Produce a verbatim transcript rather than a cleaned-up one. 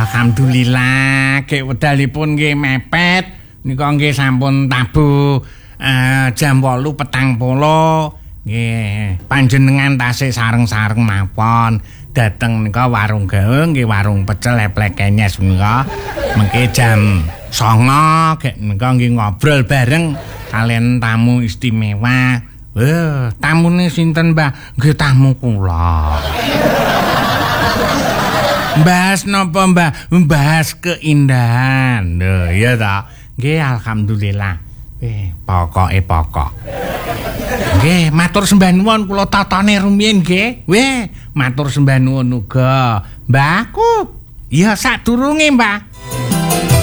Alhamdulillah, nggih wedalipun nggih mepet nika nggih sampun tabuh uh, jam wolu petang puluh. Nggih, panjenengan tasih sareng-sareng mawon dateng nika warung gawe nggih warung pecel eplek kenyes menika. Mengke jam songo gek nika nggih ngobrol bareng kalian tamu istimewa. Eh, tamune sinten, Mbah? Nggih tamu kula. Bahas napa, Mbah? Bahas keindahan. Lho, iya ta. Nggih, alhamdulillah. Eh, pokoke pokok. Nggih, matur sembah nuwun kula tatane rumiyin nggih. Weh, matur sembah nuwun uga. Mbahku. Iya sadurunge, Mbah.